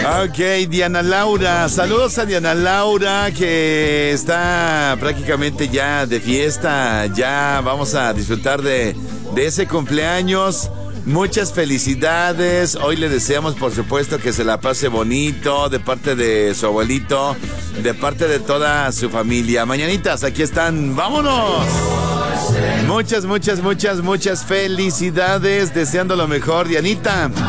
Ok, Diana Laura, saludos a Diana Laura que está prácticamente ya de fiesta, ya vamos a disfrutar de ese cumpleaños. Muchas felicidades, hoy le deseamos por supuesto que se la pase bonito de parte de su abuelito, de parte de toda su familia. Mañanitas, aquí están, vámonos. Muchas felicidades, deseando lo mejor, Dianita.